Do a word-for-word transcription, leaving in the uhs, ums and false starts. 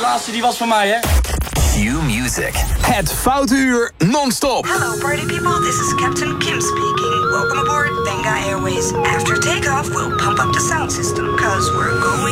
laatste die was van mij, hè? Q-Music. Het Foute Uur non-stop. Hello party people, this is Captain Kim speaking. Welcome aboard Benga Airways. After takeoff, we'll pump up the sound system, cause we're going